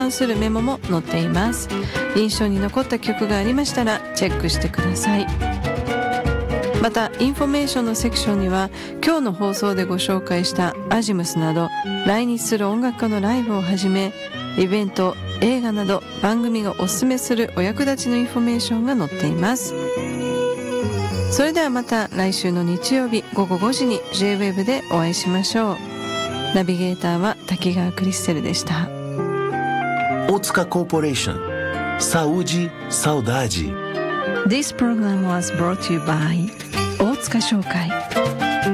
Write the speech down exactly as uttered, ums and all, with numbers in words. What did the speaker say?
関するメモも載っています。印象に残った曲がありましたらチェックしてください。またインフォメーションのセクションには今日の放送でご紹介したアジムスなど来日する音楽家のライブをはじめイベント、映画など番組がおすすめするお役立ちのインフォメーションが載っています。それではまた来週の日曜日ごごごじに ジェイウェブ でお会いしましょう。ナビゲーターは滝川クリステルでした。 大塚コーポレーションSaúde, Saudade. This program was brought to you by 大塚商会。